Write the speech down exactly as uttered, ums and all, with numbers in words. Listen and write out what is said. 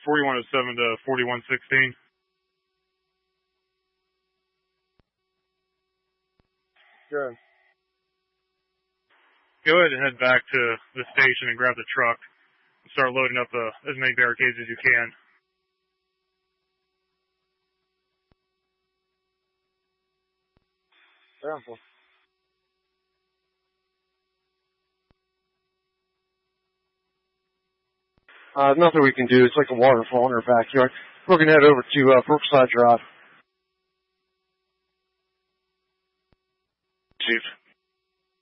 forty-one oh seven to forty-one sixteen. Good. Go ahead and head back to the station and grab the truck and start loading up uh, as many barricades as you can. Careful. Uh, nothing we can do. It's like a waterfall in our backyard. We're going to head over to uh, Brookside Drive. Chief.